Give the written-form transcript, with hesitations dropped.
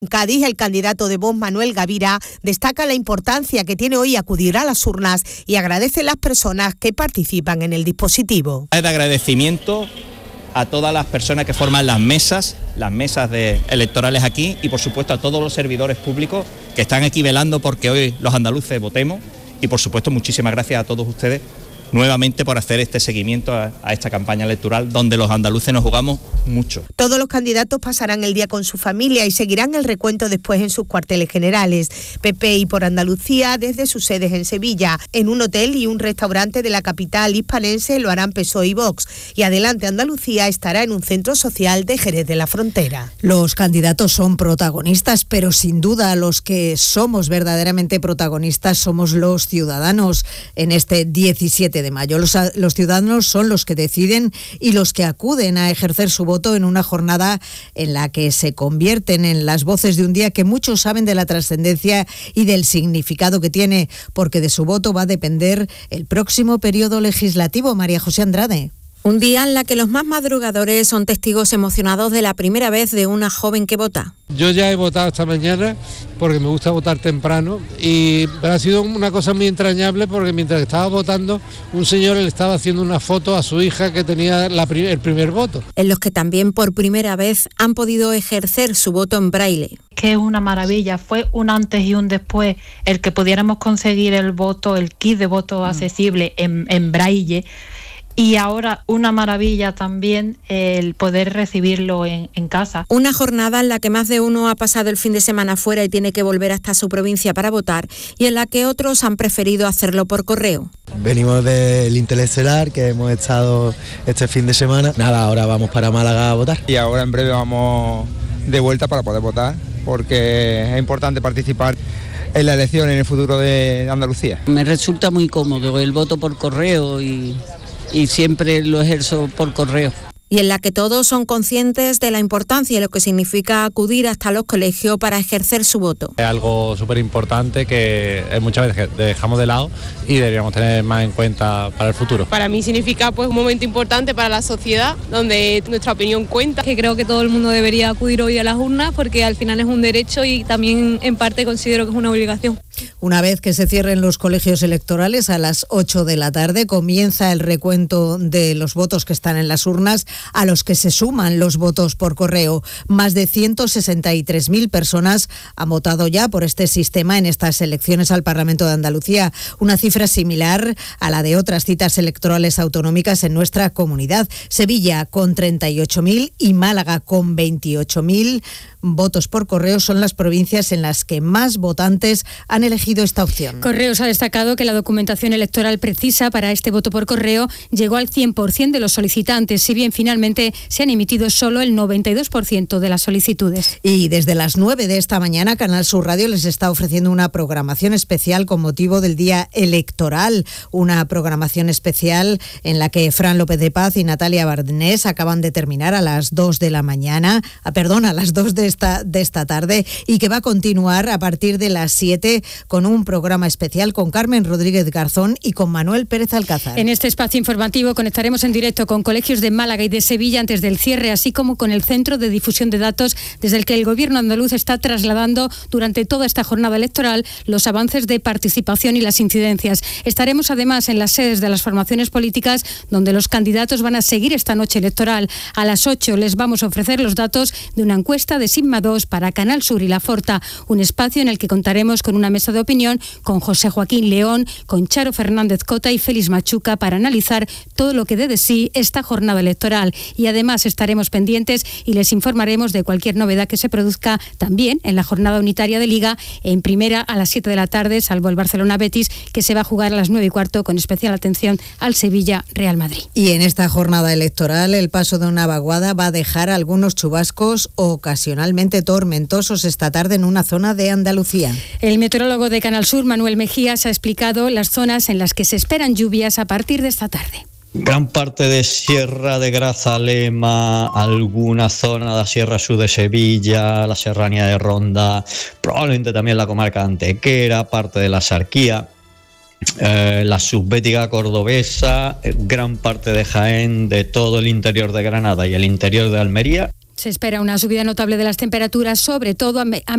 En Cádiz, el candidato de Vox, Manuel Gavira, destaca la importancia que tiene hoy acudir a las urnas y agradece a las personas que participan en el dispositivo. De agradecimiento a todas las personas que forman las mesas electorales aquí y por supuesto a todos los servidores públicos que están aquí velando porque hoy los andaluces votemos y por supuesto muchísimas gracias a todos ustedes nuevamente por hacer este seguimiento a esta campaña electoral donde los andaluces nos jugamos mucho. Todos los candidatos pasarán el día con su familia y seguirán el recuento después en sus cuarteles generales. PP y por Andalucía desde sus sedes en Sevilla. En un hotel y un restaurante de la capital hispanense lo harán PSOE y Vox. Y Adelante Andalucía estará en un centro social de Jerez de la Frontera. Los candidatos son protagonistas, pero sin duda los que somos verdaderamente protagonistas somos los ciudadanos en este 17 de mayo. Los ciudadanos son los que deciden y los que acuden a ejercer su voto en una jornada en la que se convierten en las voces de un día que muchos saben de la trascendencia y del significado que tiene, porque de su voto va a depender el próximo periodo legislativo. María José Andrade. Un día en la que los más madrugadores son testigos emocionados de la primera vez de una joven que vota. Yo ya he votado esta mañana porque me gusta votar temprano y ha sido una cosa muy entrañable porque mientras estaba votando un señor le estaba haciendo una foto a su hija que tenía el primer voto. En los que también por primera vez han podido ejercer su voto en braille. Que es una maravilla, fue un antes y un después el que pudiéramos conseguir el voto, el kit de voto accesible en braille. Y ahora una maravilla también el poder recibirlo en casa. Una jornada en la que más de uno ha pasado el fin de semana fuera y tiene que volver hasta su provincia para votar y en la que otros han preferido hacerlo por correo. Venimos del Interestelar que hemos estado este fin de semana. Nada, ahora vamos para Málaga a votar. Y ahora en breve vamos de vuelta para poder votar porque es importante participar en la elección en el futuro de Andalucía. Me resulta muy cómodo el voto por correo y siempre lo ejerzo por correo. Y en la que todos son conscientes de la importancia y lo que significa acudir hasta los colegios para ejercer su voto. Es algo súper importante que muchas veces dejamos de lado y deberíamos tener más en cuenta para el futuro. Para mí significa un momento importante para la sociedad, donde nuestra opinión cuenta. Que creo que todo el mundo debería acudir hoy a las urnas porque al final es un derecho y también en parte considero que es una obligación. Una vez que se cierren los colegios electorales a las 8 de la tarde, comienza el recuento de los votos que están en las urnas, a los que se suman los votos por correo. Más de 163.000 personas han votado ya por este sistema en estas elecciones al Parlamento de Andalucía, una cifra similar a la de otras citas electorales autonómicas en nuestra comunidad. Sevilla con 38.000 y Málaga con 28.000 votos por correo son las provincias en las que más votantes han elegido esta opción. Correos ha destacado que la documentación electoral precisa para este voto por correo llegó al 100% de los solicitantes, si bien finalmente se han emitido solo el 92% de las solicitudes. Y desde las 9 de esta mañana, Canal Sur Radio les está ofreciendo una programación especial con motivo del día electoral, una programación especial en la que Fran López de Paz y Natalia Barnés acaban de terminar a las 2 de la mañana, a las 2 de esta tarde, y que va a continuar a partir de las 7 con un programa especial con Carmen Rodríguez Garzón y con Manuel Pérez Alcázar. En este espacio informativo conectaremos en directo con colegios de Málaga y de Sevilla antes del cierre, así como con el Centro de Difusión de Datos, desde el que el Gobierno andaluz está trasladando durante toda esta jornada electoral los avances de participación y las incidencias. Estaremos además en las sedes de las formaciones políticas, donde los candidatos van a seguir esta noche electoral. A las 8 les vamos a ofrecer los datos de una encuesta de Sigma 2 para Canal Sur y La Forta, un espacio en el que contaremos con una mesa de opinión con José Joaquín León, con Charo Fernández Cota y Félix Machuca para analizar todo lo que dé de sí esta jornada electoral. Y además estaremos pendientes y les informaremos de cualquier novedad que se produzca también en la jornada unitaria de Liga en primera a las 7 de la tarde, salvo el Barcelona-Betis, que se va a jugar a las 9:15 con especial atención al Sevilla-Real Madrid. Y en esta jornada electoral el paso de una vaguada va a dejar algunos chubascos ocasionalmente tormentosos esta tarde en una zona de Andalucía. El meteorólogo de Canal Sur, Manuel Mejías, ha explicado las zonas en las que se esperan lluvias a partir de esta tarde. Gran parte de Sierra de Grazalema, alguna zona de la Sierra Sur de Sevilla, la Serranía de Ronda, probablemente también la comarca de Antequera, parte de la Sarquía, la subbética cordobesa, gran parte de Jaén, de todo el interior de Granada y el interior de Almería. Se espera una subida notable de las temperaturas, sobre todo a